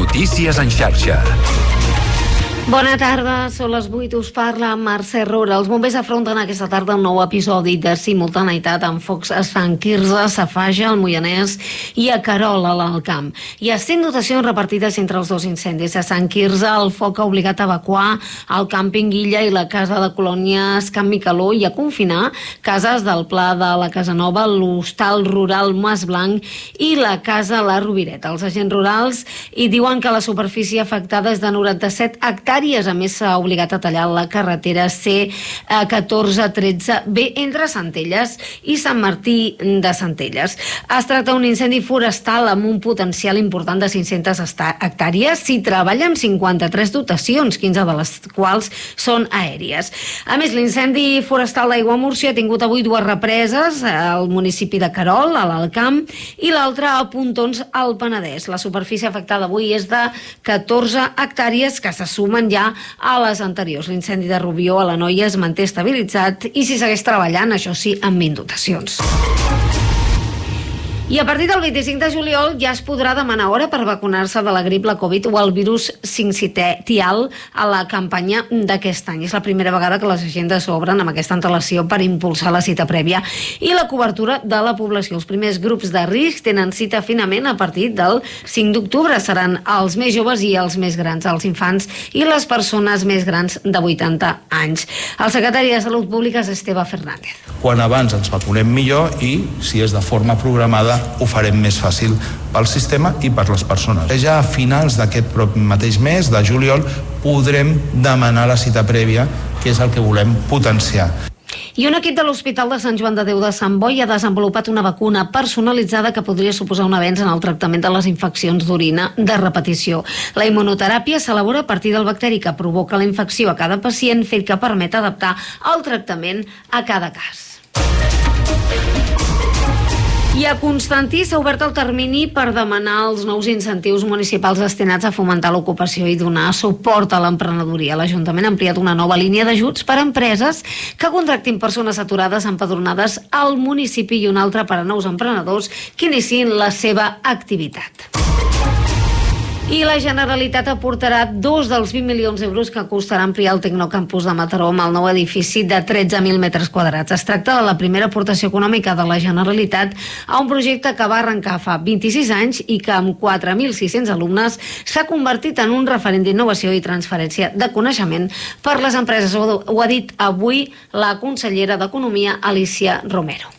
Notícies en xarxa. Bona tarda, són les 8, us parla Mercè Roura. Els bombers afronten aquesta tarda un nou episodi de simultaneïtat amb focs a Sant Quirze, Safaja, al Moianès i a Querol, a l'Alt Camp. Hi ha 100 dotacions repartides entre els dos incendis. A Sant Quirze, el foc ha obligat a evacuar el càmping Illa i la casa de colònies Can Micaló i a confinar cases del Pla de la Casa Nova, l'Hostal Rural Mas Blanc i la Casa La Rovireta. Els agents rurals hi diuen que la superfície afectada és de 97 hectàrees. A més, s'ha obligat a tallar la carretera C1413B entre Centelles i Sant Martí de Centelles. Es tracta d'un incendi forestal amb un potencial important de 500 hectàrees. S'hi treballa amb 53 dotacions, 15 de les quals són aèries. A més, l'incendi forestal d'Aigua Múrcia ha tingut avui dues represes al municipi de Querol, a l'Alt Camp, i l'altra a Pontons, al Penedès. La superfície afectada avui és de 14 hectàrees que se sumen ja a les anteriors. L'incendi de Rubió a l'Anoia es manté estabilitzat i s'hi segueix treballant, això sí, amb 20 dotacions. I a partir del 25 de juliol ja es podrà demanar hora per vacunar-se de la grip, la Covid o el virus sincitial a la campanya d'aquest any. És la primera vegada que les agendes s'obren amb aquesta antelació per impulsar la cita prèvia i la cobertura de la població. Els primers grups de risc tenen cita finament a partir del 5 d'octubre. Seran els més joves i els més grans, els infants i les persones més grans de 80 anys. El secretari de Salut Pública és Esteve Fernández. Quan abans ens vacunem millor i, si és de forma programada, ho farem més fàcil pel sistema i per les persones. Ja a finals d'aquest mateix mes, de juliol, podrem demanar la cita prèvia, que és el que volem potenciar. I un equip de l'Hospital de Sant Joan de Déu de Sant Boi ha desenvolupat una vacuna personalitzada que podria suposar un avenç en el tractament de les infeccions d'orina de repetició. La immunoteràpia s'elabora a partir del bacteri que provoca la infecció a cada pacient, fet que permet adaptar el tractament a cada cas. I a Constantí s'ha obert el termini per demanar els nous incentius municipals destinats a fomentar l'ocupació i donar suport a l'emprenedoria. L'Ajuntament ha ampliat una nova línia d'ajuts per a empreses que contractin persones aturades empadronades al municipi i una altra per a nous emprenedors que iniciïn la seva activitat. I la Generalitat aportarà 2 dels 20 milions d'euros que costarà ampliar el Tecnocampus de Mataró amb el nou edifici de 13.000 metres quadrats. Es tracta de la primera aportació econòmica de la Generalitat a un projecte que va arrencar fa 26 anys i que amb 4.600 alumnes s'ha convertit en un referent d'innovació i transferència de coneixement per les empreses. Ho ha dit avui la consellera d'Economia, Alicia Romero.